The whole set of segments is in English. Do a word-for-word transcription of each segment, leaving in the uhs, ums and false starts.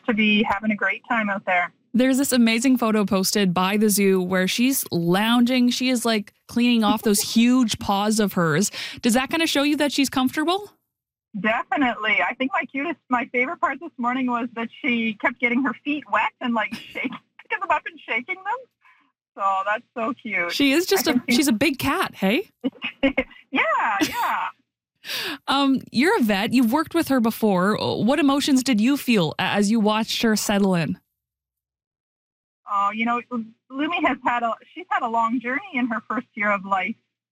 to be having a great time out there. There's this amazing photo posted by the zoo where she's lounging. She is like cleaning off those huge paws of hers. Does that kind of show you that she's comfortable? Definitely. I think my cutest, my favorite part this morning was that she kept getting her feet wet and like shaking, picking them up and shaking them. So that's so cute. She is just a, she's a big cat, hey? yeah, yeah. Um, you're a vet. You've worked with her before. What emotions did you feel as you watched her settle in? Oh, you know, Lumi has had a, she's had a long journey in her first year of life.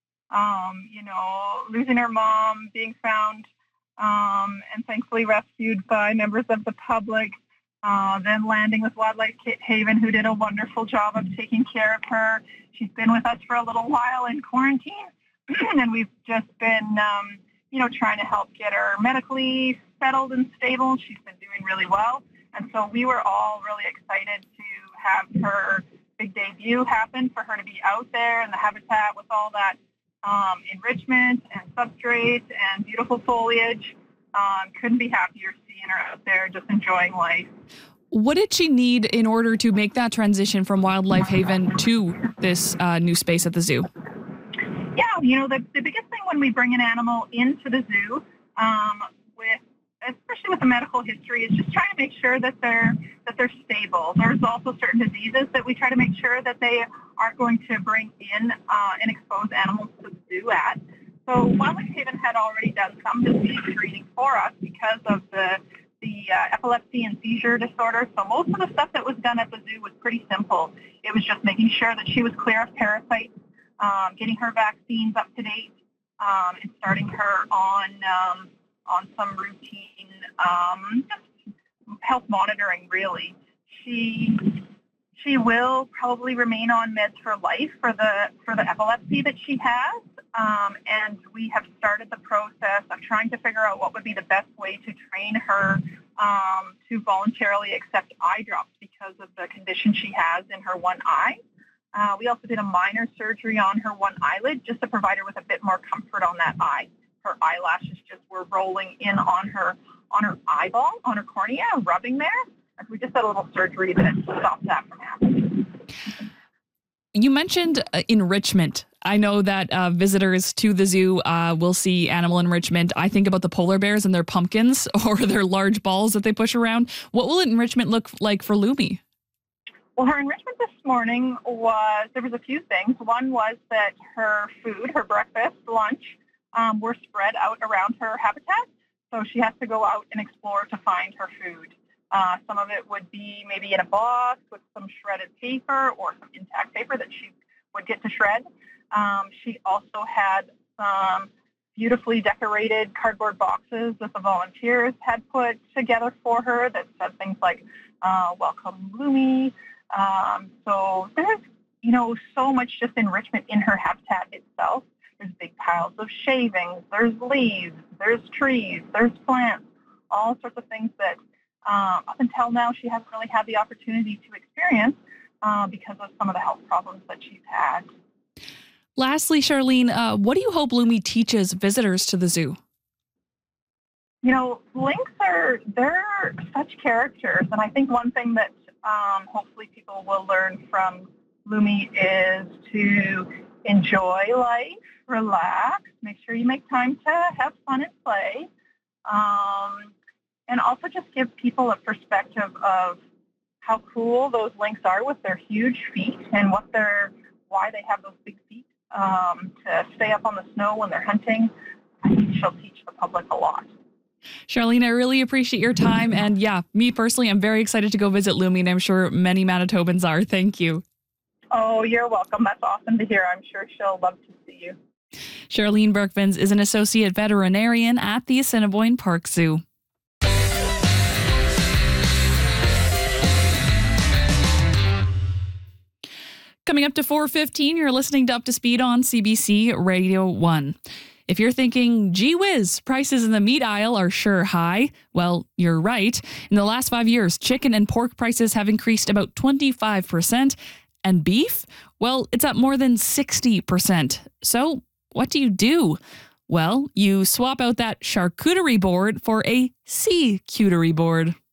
Um, you know, losing her mom, being found, um, and thankfully rescued by members of the public, uh, then landing with Wildlife Haven, who did a wonderful job of taking care of her. She's been with us for a little while in quarantine, and we've just been, um, you know, trying to help get her medically settled and stable. She's been doing really well. And so we were all really excited to have her big debut happen, for her to be out there in the habitat with all that um, enrichment and substrate and beautiful foliage. Um, couldn't be happier seeing her out there just enjoying life. What did she need in order to make that transition from Wildlife Haven to this uh, new space at the zoo? Yeah, you know, the, the biggest thing when we bring an animal into the zoo, um, with especially with the medical history, is just trying to make sure that they're that they're stable. There's also certain diseases that we try to make sure that they aren't going to bring in uh, and expose animals to the zoo at. So Wildlife Haven had already done some disease screening for us because of the the uh, epilepsy and seizure disorder. So most of the stuff that was done at the zoo was pretty simple. It was just making sure that she was clear of parasites, um, getting her vaccines up to date, um, and starting her on um, on some routine um, just health monitoring, really. She she will probably remain on meds for life for the for the epilepsy that she has, um, and we have started the process of trying to figure out what would be the best way to train her um, to voluntarily accept eye drops because of the condition she has in her one eye. Uh, we also did a minor surgery on her one eyelid just to provide her with a bit more comfort on that eye. Her eyelashes just were rolling in on her on her eyeball, on her cornea, rubbing there. And we just had a little surgery that stopped that from happening. You mentioned uh, enrichment. I know that uh, visitors to the zoo uh, will see animal enrichment. I think about the polar bears and their pumpkins or their large balls that they push around. What will enrichment look like for Lumi? Well, her enrichment this morning was, there was a few things. One was that her food, her breakfast, lunch, um, were spread out around her habitat. So she has to go out and explore to find her food. Uh, some of it would be maybe in a box with some shredded paper or some intact paper that she would get to shred. Um, she also had some beautifully decorated cardboard boxes that the volunteers had put together for her that said things like, uh, welcome Lumi. Um, so there's, you know, so much just enrichment in her habitat itself. There's big piles of shavings, there's leaves, there's trees, there's plants, all sorts of things that uh, up until now she hasn't really had the opportunity to experience uh, because of some of the health problems that she's had. Lastly, Charlene, uh, what do you hope Lumi teaches visitors to the zoo? You know, lynx are, they're such characters, and I think one thing that um, hopefully people will learn from Lumi is to enjoy life, relax, make sure you make time to have fun and play, um, and also just give people a perspective of how cool those lynx are with their huge feet and what they're, why they have those big feet um, to stay up on the snow when they're hunting. I think she'll teach the public a lot. Charlene, I really appreciate your time. And yeah, me personally, I'm very excited to go visit Lumi, and I'm sure many Manitobans are. Thank you. Oh, you're welcome. That's awesome to hear. I'm sure she'll love to see you. Charlene Berkvins is an associate veterinarian at the Assiniboine Park Zoo. Coming up to four fifteen, you're listening to Up to Speed on C B C Radio one. If you're thinking, gee whiz, prices in the meat aisle are sure high, well, you're right. In the last five years, chicken and pork prices have increased about twenty-five percent. And beef? Well, it's up more than sixty percent. So what do you do? Well, you swap out that charcuterie board for a sea-cuterie board.